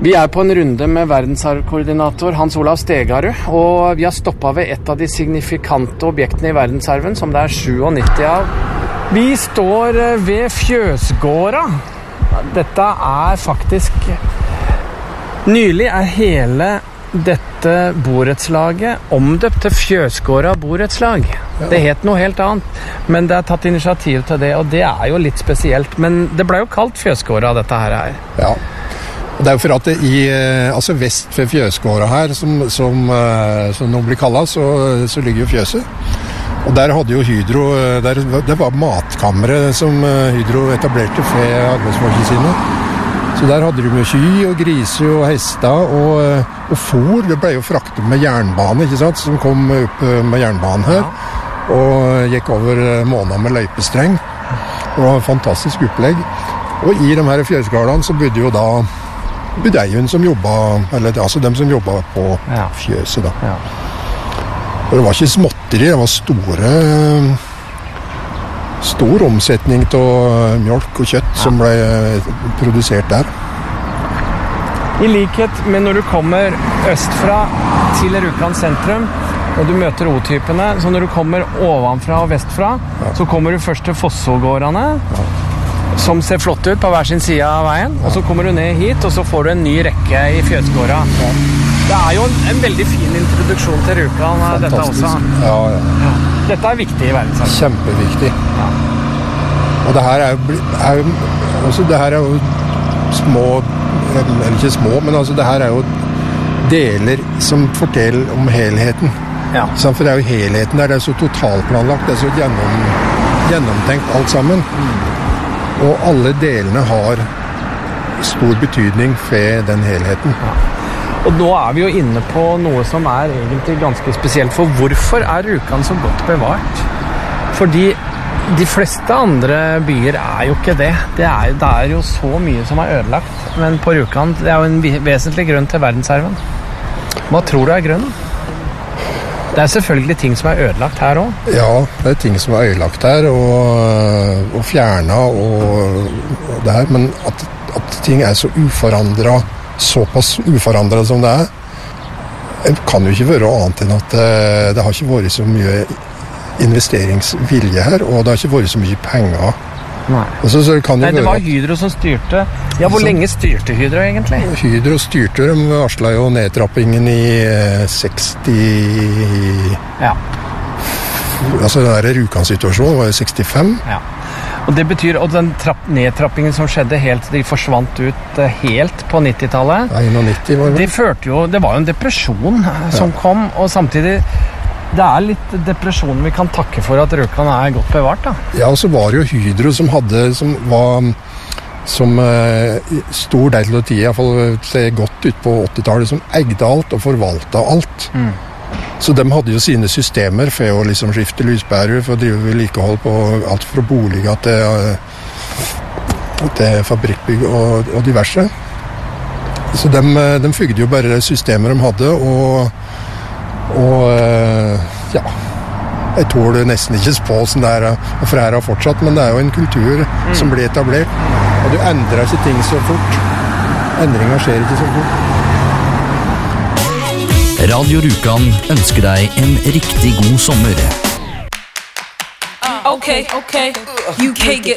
Vi på en runde med verdensarvkoordinator Hans Olav Stegarud, og vi har stoppet ved et av de signifikante objektene I verdensarven, som det 97 av. Vi står ved Fjøsgårda. Dette faktisk... Nylig hele dette borettslaget omdøpt til Fjøsgårda borettslag. Ja. Det het noe helt annet, men det tatt initiativ til det, og det jo litt spesielt. Men det ble jo kalt Fjøsgårda, dette her. Ja. Det jo for at altså vest for Fjøsgårda her, som nå blir kallet, så ligger jo fjøset. Og der hadde jo Hydro, det var matkammeret som Hydro etablerte for arbeidsfolkene sine. Så der hadde de med ky og grise og hester og fôr. Det ble jo fraktet med jernbane, ikke sant? Som kom opp med jernbanen her. Og gikk over måneder med løypestreng. Det var et fantastisk opplegg. Og I de her fjøsgårdene så bodde jo da budeien som jobbet, eller altså dem som jobbet på fjøset da. Ja. Og det var ikke småtteri, det var stor omsetning av mjølk og kjøtt som ble produsert der. I likhet med når du kommer østfra til Rjukan sentrum, og du møter O-typene, så når du kommer ovenfra og vestfra, så kommer du først til Fossågårdene, som ser flott ut på hver sin side av veien, og så kommer du ned hit, og så får du en ny rekke I Fjøsgårda. Det jo en veldig fin introduksjon til Rjukan, dette også. Ja. Dette viktig I verdensarven. Kjempeviktig. Ja. Og det her også det her jo små, eller ikke små, men altså det her jo deler som forteller om helheten. Ja. For det jo helheten der, det så totalplanlagt, det så gjennomtenkt alt sammen. Og alle delene har stor betydning for den helheten. Ja. Og nå vi jo inne på noe som egentlig ganske spesielt, for hvorfor Rjukan så godt bevart? Fordi de fleste andre byer jo ikke det. Det jo så mye som ødelagt, men på Rjukan, det jo en vesentlig grunn til verdensarven. Hva tror du grunnen? Det selvfølgelig ting som ødelagt her også. Ja, det ting som ødelagt her, og fjernet, og det her, men at ting så uforandret, såpass uforandret som det kan jo ikke være annet enn at det har ikke vært så mye investeringsvilje her, og det har ikke vært så mye penger. Nei, så kan det var Hydro som styrte. Ja, hvor lenge styrte Hydro egentlig? Hydro styrte, de varslet jo nedtrappingen I 60... Ja. Altså den der Rjukan-situasjonen var jo 65. Ja. Og det betyr at den nedtrappingen som skjedde de forsvant ut helt på 90-tallet. Ja, 91 var det. Det var jo en depresjon som kom, og samtidig det litt depresjon vi kan takke for at Rjukan godt bevart da. Ja, og så var det jo Hydro som stor del til tiden, I hvert fall godt ut på 80-tallet, som eide alt og forvaltet alt. Så de hadde jo sine systemer for å liksom skifte lyspærer, for å drive vedlikehold på alt fra boliger til fabrikkbygg og diverse. Så de fygde jo bare systemer de hadde, og ja, jeg tåler nesten ikke spå sånn der, for her har fortsatt, men det jo en kultur som ble etablert, og du endrer ikke ting så fort. Endringer skjer ikke så fort. Radio Rjukan ønsker deg en riktig god sommer. Okay. You can't get